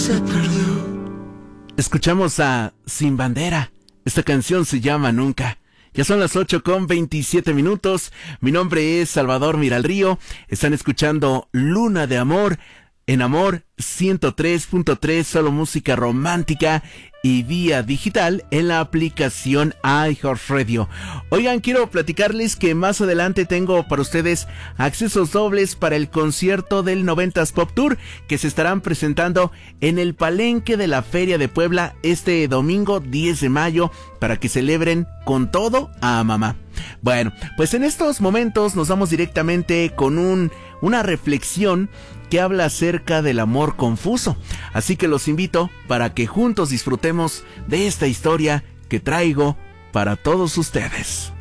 se perdió. Escuchamos a Sin Bandera. Esta canción se llama Nunca. Ya son las 8:27. Mi nombre es Salvador Miralrío. Están escuchando Luna de Amor en Amor 103.3, solo música romántica y vía digital en la aplicación iHeartRadio. Oigan, quiero platicarles que más adelante tengo para ustedes accesos dobles para el concierto del 90s Pop Tour que se estarán presentando en el Palenque de la Feria de Puebla este domingo 10 de mayo para que celebren con todo a mamá. Bueno, pues en estos momentos nos vamos directamente con una reflexión que habla acerca del amor confuso. Así que los invito para que juntos disfrutemos de esta historia que traigo para todos ustedes.